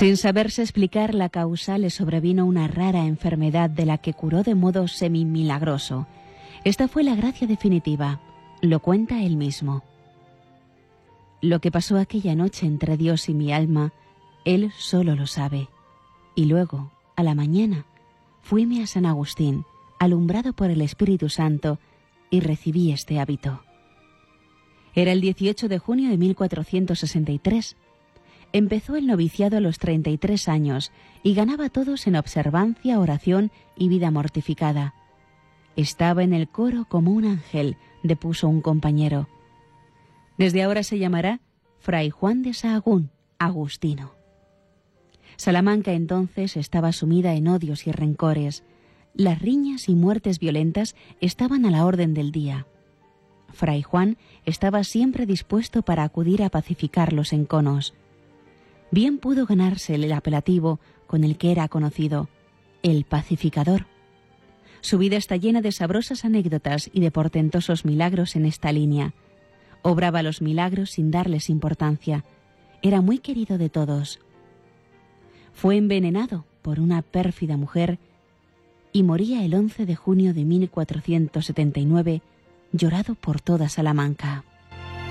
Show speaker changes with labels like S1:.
S1: Sin saberse explicar la causa, le sobrevino una rara enfermedad de la que curó de modo semimilagroso. Esta fue la gracia definitiva, lo cuenta él mismo. Lo que pasó aquella noche entre Dios y mi alma, él solo lo sabe. Y luego, a la mañana, fuime a San Agustín, alumbrado por el Espíritu Santo, y recibí este hábito. Era el 18 de junio de 1463. Empezó el noviciado a los 33 años y ganaba a todos en observancia, oración y vida mortificada. Estaba en el coro como un ángel, depuso un compañero. Desde ahora se llamará Fray Juan de Sahagún, agustino. Salamanca entonces estaba sumida en odios y rencores. Las riñas y muertes violentas estaban a la orden del día. Fray Juan estaba siempre dispuesto para acudir a pacificar los enconos. Bien pudo ganarse el apelativo con el que era conocido, el pacificador. Su vida está llena de sabrosas anécdotas y de portentosos milagros en esta línea. Obraba los milagros sin darles importancia. Era muy querido de todos. Fue envenenado por una pérfida mujer y moría el 11 de junio de 1479, llorado por toda Salamanca.